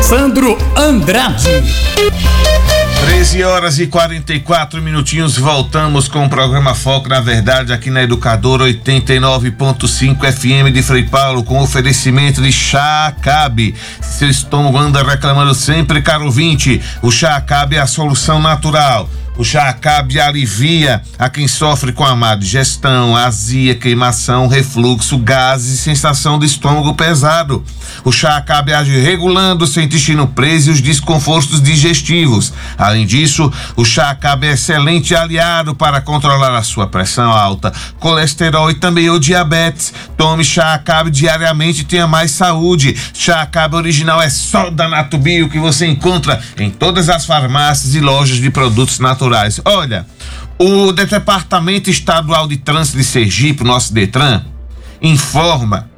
Sandro Andrade. 13h44, voltamos com o programa Foco, na verdade, aqui na Educadora 89.5 FM de Frei Paulo, com oferecimento de Chá Acabe. Se seu estômago anda reclamando sempre, caro ouvinte, o Chá Acabe é a solução natural. O Chá Acabe alivia a quem sofre com a má digestão, azia, queimação, refluxo, gases e sensação de estômago pesado. O Chá Acabe age regulando o seu intestino preso e os desconfortos digestivos. Além disso, o Chá Acabe é excelente aliado para controlar a sua pressão alta, colesterol e também o diabetes. Tome Chá Acabe diariamente e tenha mais saúde. Chá Acabe original é só da Natubio, que você encontra em todas as farmácias e lojas de produtos naturais. Olha, o Departamento Estadual de Trânsito de Sergipe, nosso Detran, informa